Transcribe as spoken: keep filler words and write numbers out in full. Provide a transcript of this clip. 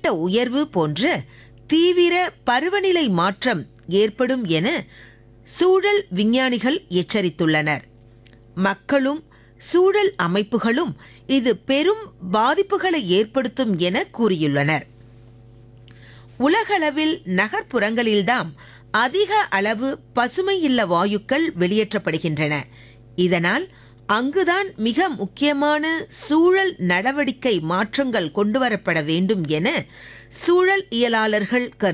உயர்வு போன்ற தீவிர பருவநிலை மாற்றம் ஏற்படும் என சூழல் விஞ்ஞானிகள் எச்சரித்துள்ளனர். மக்களும் சூழல் அமைப்புகளும் இது பெரும் பாதிப்புகளை ஏற்படுத்தும் என கூறியுள்ளனர். உலகளவில் நகர்ப்புறங்களில்தான் அதிக அளவு பசுமையில்ல வாயுக்கள் வெளியேற்றப்படுகின்றன. இதனால் அங்குதான் மிக முக்கியமான சூழல் நடவடிக்கை மாற்றங்கள் கொண்டுவரப்பட வேண்டும் என சூழல் இயலாளர்கள் கருதுகின்றனர்.